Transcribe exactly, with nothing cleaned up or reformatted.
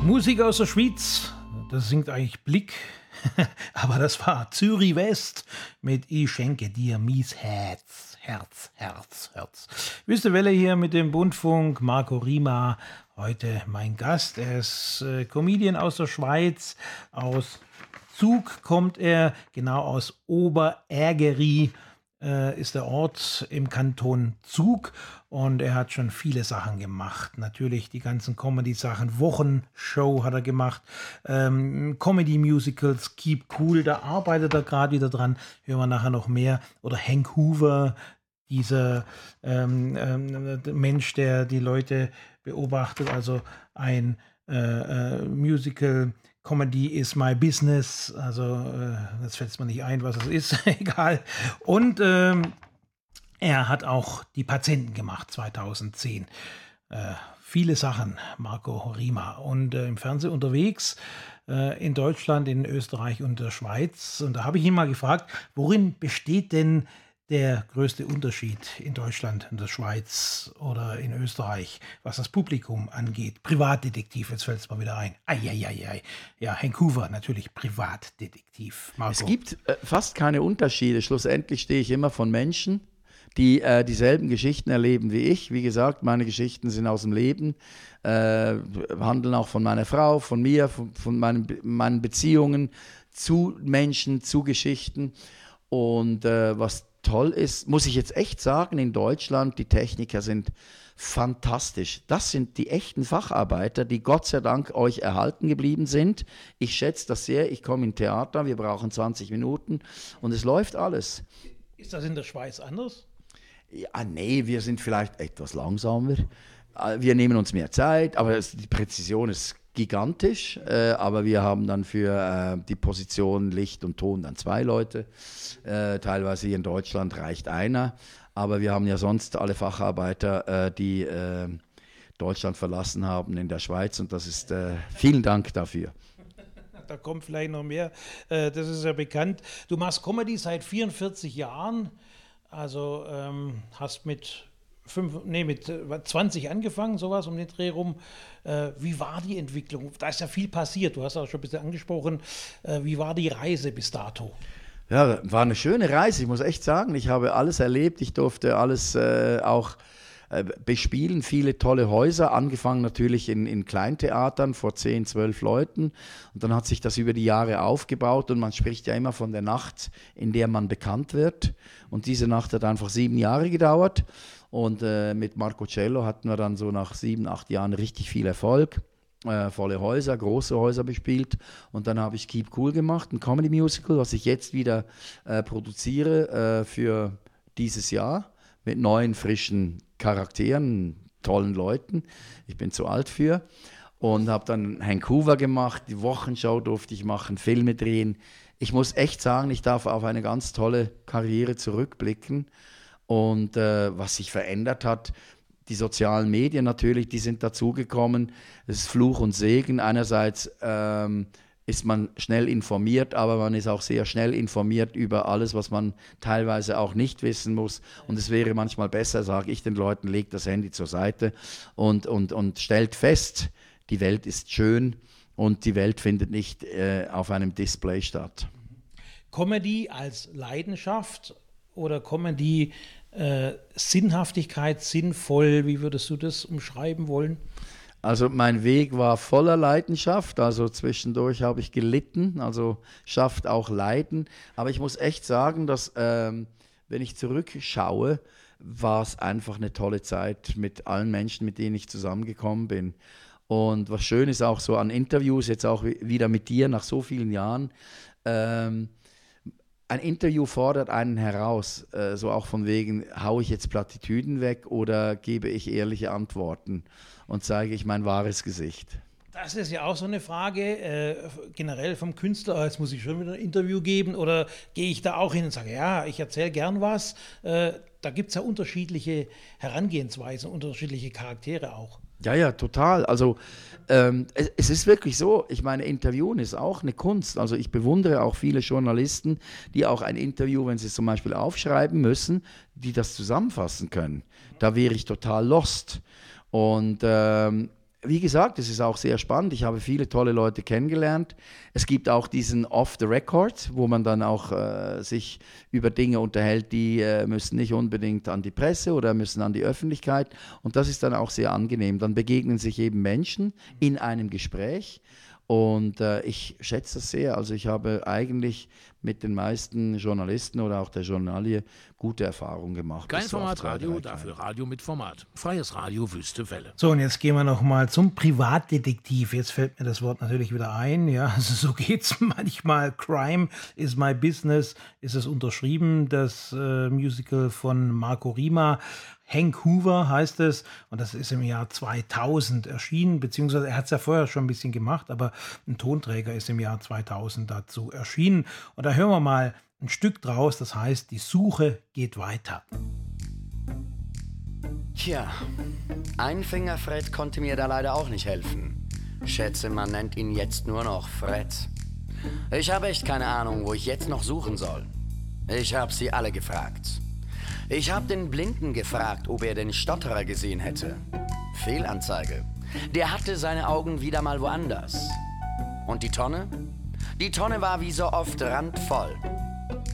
Musik aus der Schweiz, das singt eigentlich Blick, aber das war Zürich West mit Ich schenke dir mies Herz, Herz, Herz, Herz. Wüste Welle hier mit dem Bundfunk, Marco Rima, heute mein Gast. Er ist äh, Comedian aus der Schweiz, aus Zug kommt er, genau aus Oberärgeri äh, ist der Ort im Kanton Zug. Und er hat schon viele Sachen gemacht. Natürlich die ganzen Comedy-Sachen. Wochenshow hat er gemacht. Ähm, Comedy-Musicals, Keep Cool, da arbeitet er gerade wieder dran. Hören wir nachher noch mehr. Oder Hank Hoover, dieser ähm, ähm, Mensch, der die Leute beobachtet. Also ein äh, äh, Musical. Comedy is my business. Also, äh, jetzt fällt es mir nicht ein, was es ist. Egal. Und ähm, er hat auch die Patienten gemacht, zweitausendzehn. Äh, viele Sachen, Marco Rima. Und äh, im Fernsehen unterwegs, äh, in Deutschland, in Österreich und der Schweiz. Und da habe ich ihn mal gefragt, worin besteht denn der größte Unterschied in Deutschland, in der Schweiz oder in Österreich, was das Publikum angeht? Privatdetektiv, jetzt fällt es mal wieder ein. Eieiei. Ja, Hank Hoover, natürlich Privatdetektiv. Marco. Es gibt äh, fast keine Unterschiede. Schlussendlich stehe ich immer von Menschen, die äh, dieselben Geschichten erleben wie ich. Wie gesagt, meine Geschichten sind aus dem Leben, äh, handeln auch von meiner Frau, von mir, von, von meinen, meinen Beziehungen zu Menschen, zu Geschichten. Und äh, was toll ist, muss ich jetzt echt sagen, in Deutschland, die Techniker sind fantastisch. Das sind die echten Facharbeiter, die Gott sei Dank euch erhalten geblieben sind. Ich schätze das sehr. Ich komme in Theater, wir brauchen zwanzig Minuten und es läuft alles. Ist das in der Schweiz anders? Ja, nee, wir sind vielleicht etwas langsamer. Wir nehmen uns mehr Zeit, aber es, die Präzision ist gigantisch. Äh, aber wir haben dann für äh, die Position Licht und Ton dann zwei Leute. Äh, teilweise hier in Deutschland reicht einer. Aber wir haben ja sonst alle Facharbeiter, äh, die äh, Deutschland verlassen haben in der Schweiz. Und das ist, äh, vielen Dank dafür. Da kommt vielleicht noch mehr. Äh, das ist ja bekannt. Du machst Comedy seit vierundvierzig Jahren. Also ähm, hast mit, fünf, nee, mit zwanzig angefangen, sowas um den Dreh rum. Äh, wie war die Entwicklung? Da ist ja viel passiert, du hast auch schon ein bisschen angesprochen. Äh, wie war die Reise bis dato? Ja, war eine schöne Reise, ich muss echt sagen. Ich habe alles erlebt, ich durfte alles äh, auch äh, bespielen, viele tolle Häuser, angefangen natürlich in, in Kleintheatern vor zehn, zwölf Leuten. Und dann hat sich das über die Jahre aufgebaut und man spricht ja immer von der Nacht, in der man bekannt wird. Und diese Nacht hat einfach sieben Jahre gedauert. Und äh, mit Marco Cello hatten wir dann so nach sieben, acht Jahren richtig viel Erfolg. Äh, volle Häuser, große Häuser bespielt. Und dann habe ich Keep Cool gemacht, ein Comedy-Musical, was ich jetzt wieder äh, produziere äh, für dieses Jahr mit neuen, frischen Charakteren, tollen Leuten. Ich bin zu alt für. Und habe dann Hank Hoover gemacht, die Wochenshow durfte ich machen, Filme drehen. Ich muss echt sagen, ich darf auf eine ganz tolle Karriere zurückblicken. Und äh, was sich verändert hat, die sozialen Medien natürlich, die sind dazugekommen. Es ist Fluch und Segen. Einerseits ähm, ist man schnell informiert, aber man ist auch sehr schnell informiert über alles, was man teilweise auch nicht wissen muss. Und es wäre manchmal besser, sage ich den Leuten, legt das Handy zur Seite und, und, und stellt fest, die Welt ist schön und die Welt findet nicht äh, auf einem Display statt. Comedy als Leidenschaft oder Comedy äh, Sinnhaftigkeit, sinnvoll, wie würdest du das umschreiben wollen? Also mein Weg war voller Leidenschaft, also zwischendurch habe ich gelitten, also schafft auch Leiden. Aber ich muss echt sagen, dass ähm, wenn ich zurückschaue, war es einfach eine tolle Zeit mit allen Menschen, mit denen ich zusammengekommen bin. Und was schön ist auch so an Interviews, jetzt auch wieder mit dir nach so vielen Jahren, ähm, ein Interview fordert einen heraus, äh, so auch von wegen, haue ich jetzt Plattitüden weg oder gebe ich ehrliche Antworten und zeige ich mein wahres Gesicht. Das ist ja auch so eine Frage, äh, generell vom Künstler, jetzt muss ich schon wieder ein Interview geben oder gehe ich da auch hin und sage, ja, ich erzähle gern was. Äh, da gibt es ja unterschiedliche Herangehensweisen, unterschiedliche Charaktere auch. Ja, ja, total. Also ähm, es, es ist wirklich so, ich meine, Interviewen ist auch eine Kunst. Also ich bewundere auch viele Journalisten, die auch ein Interview, wenn sie es zum Beispiel aufschreiben müssen, die das zusammenfassen können. Da wäre ich total lost. Und ähm, wie gesagt, es ist auch sehr spannend. Ich habe viele tolle Leute kennengelernt. Es gibt auch diesen Off the Record, wo man dann auch äh, sich über Dinge unterhält, die äh, müssen nicht unbedingt an die Presse oder müssen an die Öffentlichkeit. Und das ist dann auch sehr angenehm. Dann begegnen sich eben Menschen in einem Gespräch. Und äh, ich schätze das sehr. Also ich habe eigentlich mit den meisten Journalisten oder auch der Journalie gute Erfahrungen gemacht. Kein Formatradio, dafür Radio mit Format. Freies Radio, Wüste Welle. So, und jetzt gehen wir noch mal zum Privatdetektiv. Jetzt fällt mir das Wort natürlich wieder ein. Ja, also so geht's manchmal. Crime is my business ist es unterschrieben. Das äh, Musical von Marco Rima. Hank Hoover heißt es, und das ist im Jahr zweitausend erschienen, beziehungsweise er hat es ja vorher schon ein bisschen gemacht, aber ein Tonträger ist im Jahr zweitausend dazu erschienen. Und da hören wir mal ein Stück draus, das heißt, die Suche geht weiter. Tja, Einfinger-Fred konnte mir da leider auch nicht helfen. Schätze, man nennt ihn jetzt nur noch Fred. Ich habe echt keine Ahnung, wo ich jetzt noch suchen soll. Ich habe sie alle gefragt. Ich habe den Blinden gefragt, ob er den Stotterer gesehen hätte. Fehlanzeige. Der hatte seine Augen wieder mal woanders. Und die Tonne? Die Tonne war wie so oft randvoll.